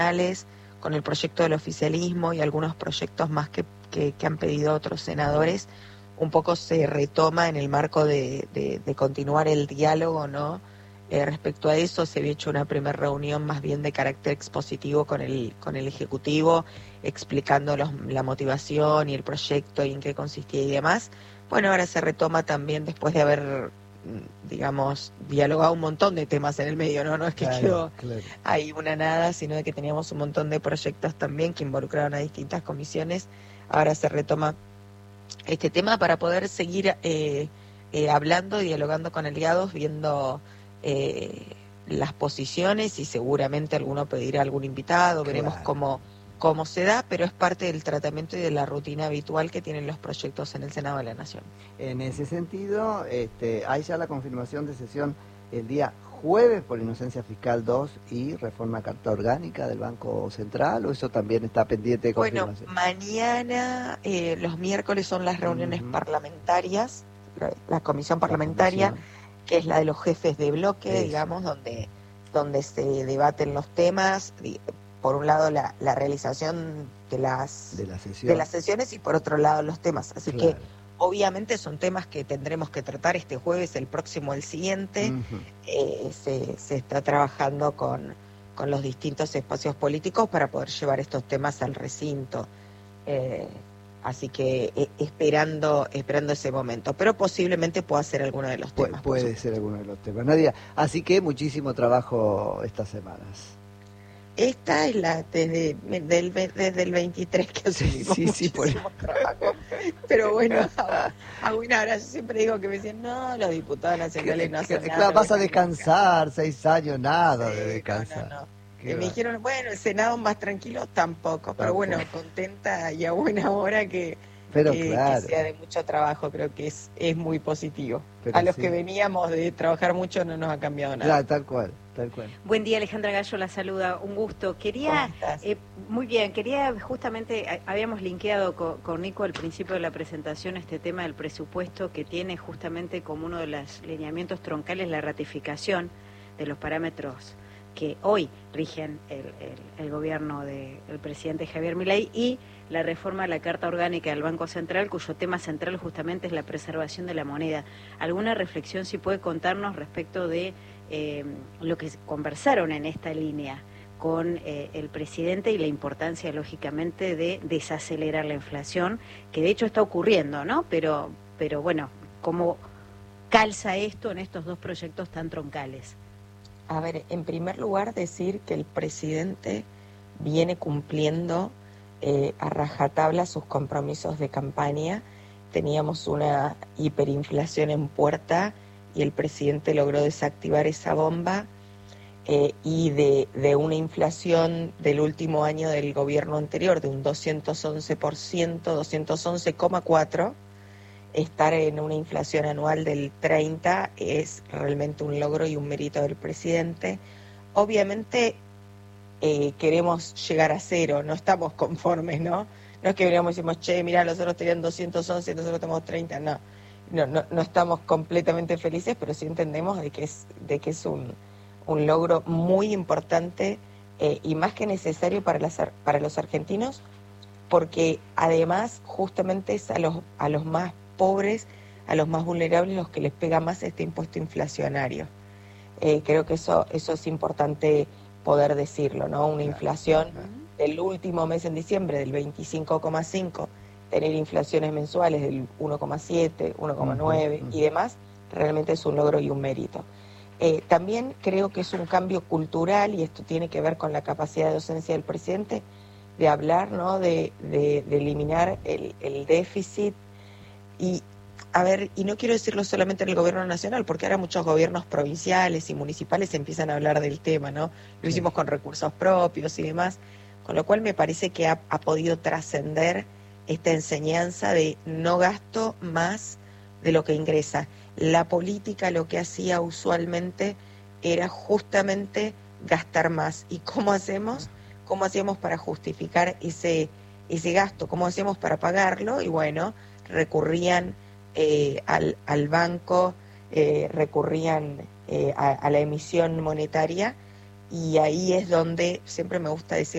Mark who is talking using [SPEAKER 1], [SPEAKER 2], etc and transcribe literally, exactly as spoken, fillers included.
[SPEAKER 1] con el proyecto del oficialismo y algunos proyectos más que, que, que han pedido otros senadores, un poco se retoma en el marco de, de, de continuar el diálogo, ¿no? Eh, respecto a eso, se había hecho una primera reunión más bien de carácter expositivo con el, con el Ejecutivo, explicando los, la motivación y el proyecto y en qué consistía y demás. Bueno, ahora se retoma también después de haber, digamos, dialogado un montón de temas en el medio, ¿no? No es que
[SPEAKER 2] claro,
[SPEAKER 1] quedó
[SPEAKER 2] claro.
[SPEAKER 1] ahí una nada, sino de que teníamos un montón de proyectos también que involucraron a distintas comisiones. Ahora se retoma este tema para poder seguir eh, eh, hablando, dialogando con aliados, viendo eh, las posiciones y seguramente alguno pedirá algún invitado,
[SPEAKER 2] Claro.
[SPEAKER 1] veremos cómo, cómo se da, pero es parte del tratamiento y de la rutina habitual que tienen los proyectos en el Senado de la Nación.
[SPEAKER 2] En ese sentido, este, hay ya la confirmación de sesión el día jueves por inocencia fiscal dos y reforma carta orgánica del Banco Central, o eso también está pendiente de confirmación.
[SPEAKER 1] Bueno, mañana, eh, los miércoles son las reuniones uh-huh. parlamentarias, la comisión parlamentaria, la comisión. que es la de los jefes de bloque, eso. digamos, donde, donde se debaten los temas, por un lado la, la realización de las,
[SPEAKER 2] de, la sesión.
[SPEAKER 1] de las sesiones y por otro lado los temas, así claro. que obviamente son temas que tendremos que tratar este jueves, el próximo, el siguiente. Uh-huh. eh, se, se está trabajando con, con los distintos espacios políticos para poder llevar estos temas al recinto. Eh, así que eh, esperando esperando ese momento. Pero posiblemente pueda ser alguno de los temas.
[SPEAKER 2] Pu- puede ser alguno de los temas, Nadia. Así que muchísimo trabajo estas semanas.
[SPEAKER 1] Esta es la desde, del, desde el veintitrés que hacemos sí, sí, muchísimo por... trabajo. Pero bueno, a, a buena hora yo siempre digo que me dicen, no, los diputados nacionales no hacen nada.
[SPEAKER 2] Claro, vas a descansar, nunca. seis años, nada sí, de descansar.
[SPEAKER 1] No, no, no. Y me dijeron, bueno, el Senado más tranquilo, tampoco. Pero tampoco. Bueno, contenta y a buena hora que,
[SPEAKER 2] pero
[SPEAKER 1] que,
[SPEAKER 2] claro.
[SPEAKER 1] que sea de mucho trabajo, creo que es, es muy positivo.
[SPEAKER 2] Pero
[SPEAKER 1] a los
[SPEAKER 2] sí.
[SPEAKER 1] que veníamos de trabajar mucho no nos ha cambiado nada.
[SPEAKER 2] Claro, tal cual. Tal cual.
[SPEAKER 3] Buen día, Alejandra Gallo la saluda, un gusto. Quería, eh, muy bien, quería justamente, habíamos linkeado con, con Nico al principio de la presentación este tema del presupuesto que tiene justamente como uno de los lineamientos troncales la ratificación de los parámetros que hoy rigen el, el, el gobierno del presidente Javier Milei y la reforma de la Carta Orgánica del Banco Central, cuyo tema central justamente es la preservación de la moneda. ¿Alguna reflexión si puede contarnos respecto de eh, lo que conversaron en esta línea con eh, el presidente y la importancia, lógicamente, de desacelerar la inflación, que de hecho está ocurriendo, ¿no? Pero, pero bueno, ¿cómo calza esto en estos dos proyectos tan troncales?
[SPEAKER 1] A ver, en primer lugar decir que el presidente viene cumpliendo eh, a rajatabla sus compromisos de campaña. Teníamos una hiperinflación en puerta y el presidente logró desactivar esa bomba eh, y de, de una inflación del último año del gobierno anterior de un doscientos once por ciento, doscientos once coma cuatro por ciento, estar en una inflación anual del treinta por ciento es realmente un logro y un mérito del presidente. Obviamente eh, queremos llegar a cero, no estamos conformes, ¿no? No es que veníamos y decimos, che, mirá, los otros tenían doscientos once, nosotros tenemos treinta, no. No, no, no estamos completamente felices, pero sí entendemos de que es, de que es un, un logro muy importante eh, y más que necesario para, las, para los argentinos, porque además justamente es a los, a los más pobres, a los más vulnerables, los que les pega más este impuesto inflacionario. Eh, creo que eso, eso es importante poder decirlo, ¿no? Una inflación del último mes en diciembre del veinticinco coma cinco, tener inflaciones mensuales del uno coma siete, uno coma nueve uh-huh, uh-huh. y demás, realmente es un logro y un mérito. Eh, también creo que es un cambio cultural, y esto tiene que ver con la capacidad de docencia del presidente, de hablar, ¿no? de, de, de eliminar el, el déficit. Y, a ver, y no quiero decirlo solamente en el gobierno nacional, porque ahora muchos gobiernos provinciales y municipales empiezan a hablar del tema, ¿no? Lo hicimos con recursos propios y demás, con lo cual me parece que ha, ha podido trascender esta enseñanza de no gasto más de lo que ingresa. La política lo que hacía usualmente era justamente gastar más. ¿Y cómo hacemos? ¿Cómo hacíamos para justificar ese, ese gasto? ¿Cómo hacíamos para pagarlo? Y bueno, recurrían eh, al, al banco, eh, recurrían eh, a, a la emisión monetaria, y ahí es donde siempre me gusta decir